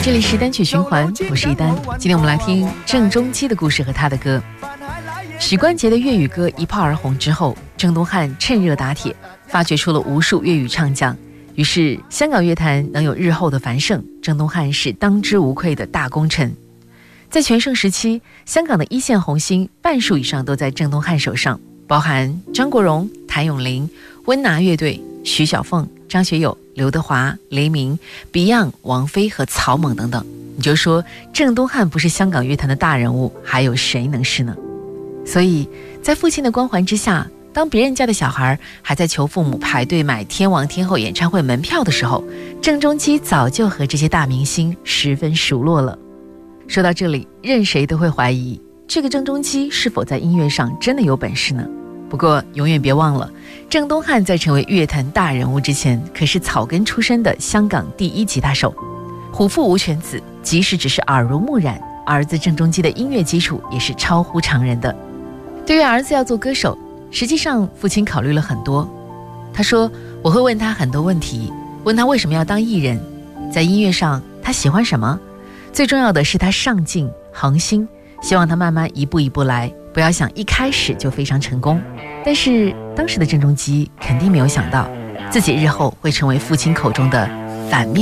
这里是单曲循环，我是一丹。今天我们来听郑中基的故事和他的歌。许冠杰的粤语歌一炮而红之后，郑东汉趁热打铁，发掘出了无数粤语唱将。于是香港乐坛能有日后的繁盛，郑东汉是当之无愧的大功臣。在全盛时期，香港的一线红星半数以上都在郑东汉手上，包含张国荣、谭咏麟、温拿乐队、徐小凤、张学友、刘德华、雷鸣、Beyond、王菲和草蜢等等。你就说郑东汉不是香港乐坛的大人物，还有谁能是呢？所以在父亲的光环之下，当别人家的小孩还在求父母排队买天王天后演唱会门票的时候，郑中基早就和这些大明星十分熟络了。说到这里，任谁都会怀疑这个郑中基是否在音乐上真的有本事呢？不过永远别忘了，郑东汉在成为乐坛大人物之前，可是草根出身的香港第一吉他手。虎父无犬子，即使只是耳濡目染，儿子郑中基的音乐基础也是超乎常人的。对于儿子要做歌手，实际上父亲考虑了很多。他说，我会问他很多问题，问他为什么要当艺人，在音乐上他喜欢什么，最重要的是他上进恒心，希望他慢慢一步一步来，不要想一开始就非常成功。但是当时的郑中基肯定没有想到，自己日后会成为父亲口中的反面